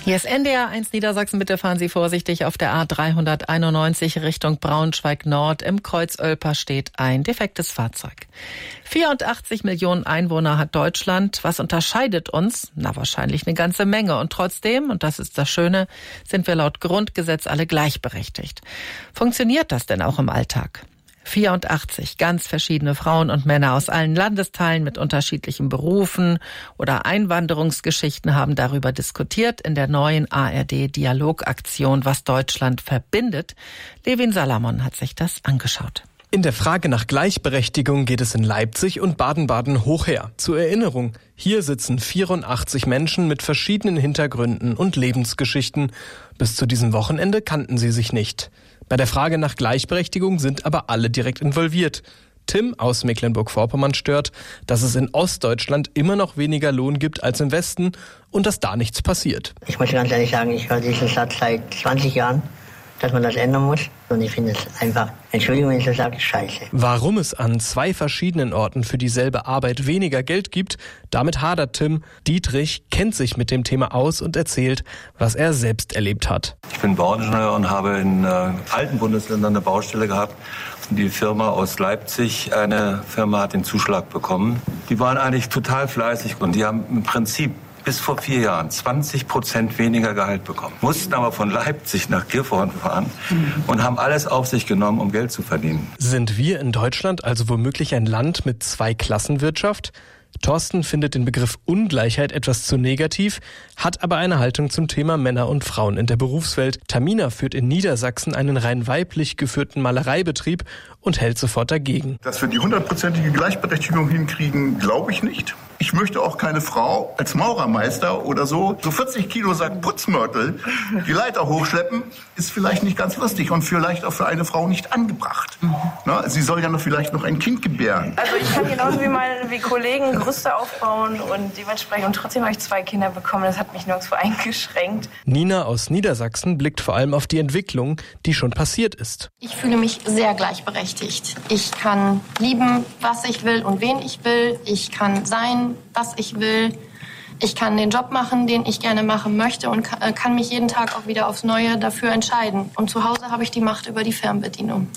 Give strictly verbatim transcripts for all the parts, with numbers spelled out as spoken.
Hier ist N D R eins Niedersachsen. Bitte fahren Sie vorsichtig auf der A dreihunderteinundneunzig Richtung Braunschweig Nord. Im Kreuz Oelper steht ein defektes Fahrzeug. vierundachtzig Millionen Einwohner hat Deutschland. Was unterscheidet uns? Na, wahrscheinlich eine ganze Menge. Und trotzdem, und das ist das Schöne, sind wir laut Grundgesetz alle gleichberechtigt. Funktioniert das denn auch im Alltag? vierundachtzig ganz verschiedene Frauen und Männer aus allen Landesteilen mit unterschiedlichen Berufen oder Einwanderungsgeschichten haben darüber diskutiert in der neuen A R D-Dialogaktion, was Deutschland verbindet. Levin Salamon hat sich das angeschaut. In der Frage nach Gleichberechtigung geht es in Leipzig und Baden-Baden hoch her. Zur Erinnerung, hier sitzen vierundachtzig Menschen mit verschiedenen Hintergründen und Lebensgeschichten. Bis zu diesem Wochenende kannten sie sich nicht. Bei der Frage nach Gleichberechtigung sind aber alle direkt involviert. Tim aus Mecklenburg-Vorpommern stört, dass es in Ostdeutschland immer noch weniger Lohn gibt als im Westen und dass da nichts passiert. Ich muss ganz ehrlich sagen, ich höre diesen Satz seit zwanzig Jahren, dass man das ändern muss. Und ich finde es einfach, Entschuldigung, wenn ich das sage, scheiße. Warum es an zwei verschiedenen Orten für dieselbe Arbeit weniger Geld gibt, damit hadert Tim. Dietrich kennt sich mit dem Thema aus und erzählt, was er selbst erlebt hat. Ich bin Bauingenieur und habe in äh, alten Bundesländern eine Baustelle gehabt. Und die Firma aus Leipzig, eine Firma hat den Zuschlag bekommen. Die waren eigentlich total fleißig und die haben im Prinzip bis vor vier Jahren zwanzig Prozent weniger Gehalt bekommen. Mussten aber von Leipzig nach Gifhorn fahren und haben alles auf sich genommen, um Geld zu verdienen. Sind wir in Deutschland also womöglich ein Land mit Zweiklassenwirtschaft? Thorsten findet den Begriff Ungleichheit etwas zu negativ, hat aber eine Haltung zum Thema Männer und Frauen in der Berufswelt. Tamina führt in Niedersachsen einen rein weiblich geführten Malereibetrieb und hält sofort dagegen. Dass wir die hundertprozentige Gleichberechtigung hinkriegen, glaube ich nicht. Ich möchte auch keine Frau als Maurermeister oder so, so vierzig Kilo Sack Putzmörtel, die Leiter hochschleppen, ist vielleicht nicht ganz lustig und vielleicht auch für eine Frau nicht angebracht. Mhm. Na, sie soll ja noch vielleicht noch ein Kind gebären. Also ich kann genauso wie meine wie Kollegen Gerüste aufbauen und dementsprechend, und trotzdem habe ich zwei Kinder bekommen, das hat mich nirgendwo eingeschränkt. Nina aus Niedersachsen blickt vor allem auf die Entwicklung, die schon passiert ist. Ich fühle mich sehr gleichberechtigt. Ich kann lieben, was ich will und wen ich will. Ich kann sein, was ich will. Ich kann den Job machen, den ich gerne machen möchte und kann mich jeden Tag auch wieder aufs Neue dafür entscheiden. Und zu Hause habe ich die Macht über die Fernbedienung.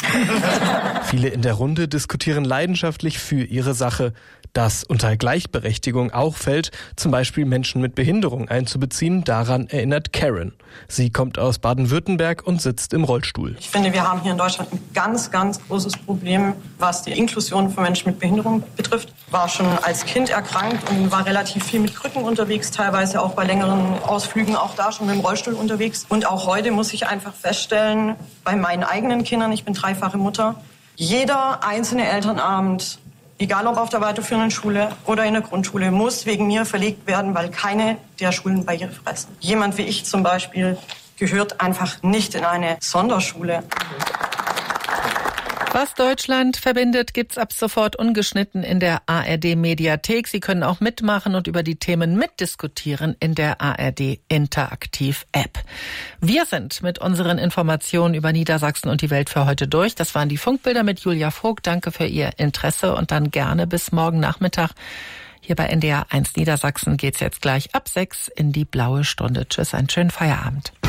Viele in der Runde diskutieren leidenschaftlich für ihre Sache. Dass unter Gleichberechtigung auch fällt, zum Beispiel Menschen mit Behinderung einzubeziehen, daran erinnert Karen. Sie kommt aus Baden-Württemberg und sitzt im Rollstuhl. Ich finde, wir haben hier in Deutschland ein ganz, ganz großes Problem, was die Inklusion von Menschen mit Behinderung betrifft. War schon als Kind erkrankt und war relativ viel mit Krücken unterwegs, teilweise auch bei längeren Ausflügen, auch da schon mit dem Rollstuhl unterwegs. Und auch heute muss ich einfach feststellen, bei meinen eigenen Kindern, ich bin dreifache Mutter, jeder einzelne Elternabend, egal ob auf der weiterführenden Schule oder in der Grundschule, muss wegen mir verlegt werden, weil keine der Schulen barrierefrei sind. Jemand wie ich zum Beispiel gehört einfach nicht in eine Sonderschule. Was Deutschland verbindet, gibt's ab sofort ungeschnitten in der A R D-Mediathek. Sie können auch mitmachen und über die Themen mitdiskutieren in der A R D-Interaktiv-App. Wir sind mit unseren Informationen über Niedersachsen und die Welt für heute durch. Das waren die Funkbilder mit Julia Vogt. Danke für Ihr Interesse und dann gerne bis morgen Nachmittag. Hier bei N D R eins Niedersachsen geht's jetzt gleich ab sechs in die blaue Stunde. Tschüss, einen schönen Feierabend.